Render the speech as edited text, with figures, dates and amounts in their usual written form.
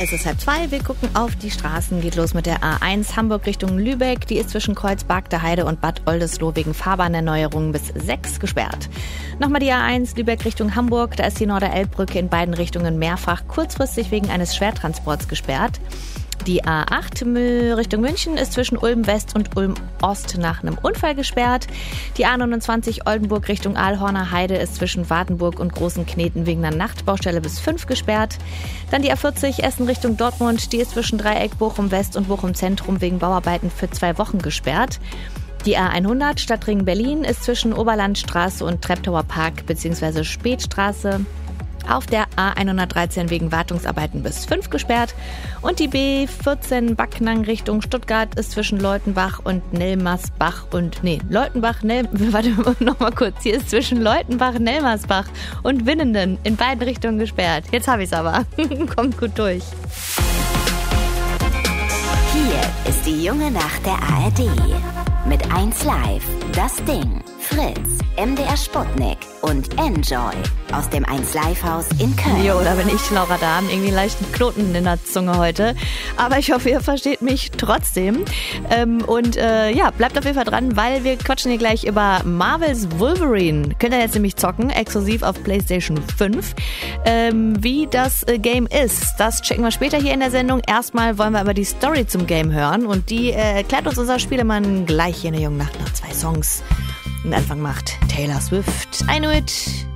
Es ist 1:30, wir gucken auf die Straßen. Geht los mit der A1 Hamburg Richtung Lübeck. Die ist zwischen Kreuzberg, Heide und Bad Oldesloe wegen Fahrbahnerneuerung bis 6 gesperrt. Nochmal die A1 Lübeck Richtung Hamburg. Da ist die Norderelbbrücke in beiden Richtungen mehrfach kurzfristig wegen eines Schwertransports gesperrt. Die A8 Richtung München ist zwischen Ulm West und Ulm Ost nach einem Unfall gesperrt. Die A29 Oldenburg Richtung Aalhorner Heide ist zwischen Wartenburg und Großen Kneten wegen einer Nachtbaustelle bis 5 gesperrt. Dann die A40 Essen Richtung Dortmund, die ist zwischen Dreieck Bochum West und Bochum Zentrum wegen Bauarbeiten für 2 Wochen gesperrt. Die A100 Stadtring Berlin ist zwischen Oberlandstraße und Treptower Park bzw. Spätstraße auf der A113 wegen Wartungsarbeiten bis 5 gesperrt. Und die B14 Backnang Richtung Stuttgart ist zwischen Leutenbach und Hier ist zwischen Leutenbach, Nelmersbach und Winnenden in beiden Richtungen gesperrt. Jetzt habe ich es aber. Kommt gut durch. Hier ist die junge Nacht der ARD. Mit 1Live, Das Ding, Fritz, MDR Sputnik und Enjoy aus dem 1Live-Haus in Köln. Jo, da bin ich, Laura Dahm, irgendwie einen leichten Knoten in der Zunge heute. Aber ich hoffe, ihr versteht mich trotzdem. Bleibt auf jeden Fall dran, weil wir quatschen hier gleich über Marvel's Wolverine. Könnt ihr jetzt nämlich zocken, exklusiv auf PlayStation 5. Wie das Game ist, das checken wir später hier in der Sendung. Erstmal wollen wir aber die Story zum Game hören und die erklärt uns unser Spielemann gleich hier in der jungen Nacht nach 2 Songs. Den Anfang macht Taylor Swift. I Know It.